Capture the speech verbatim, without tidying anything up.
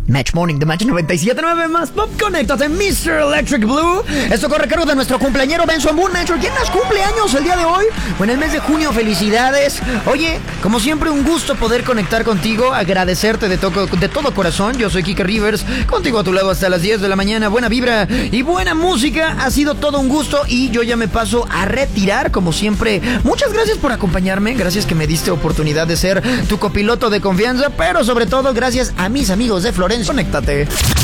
Match Morning de Match noventa y siete punto nueve más Pop. Conéctate, mister Electric Blue. Esto corre a cargo de nuestro cumpleañero Benson Boone Metro. ¿Quién nos cumpleaños el día de hoy? O en el mes de junio, felicidades. Oye, como siempre, un gusto poder conectar contigo. Agradecerte de, to- de todo corazón. Yo soy Kike Rivers, contigo a tu lado hasta las diez de la mañana. Buena vibra y buena música. Ha sido todo un gusto y yo ya me paso a retirar, como siempre. Muchas gracias por acompañarme. Gracias que me diste oportunidad de ser tu copiloto de confianza. Pero sobre todo, gracias a mis amigos de Florencia. Conéctate.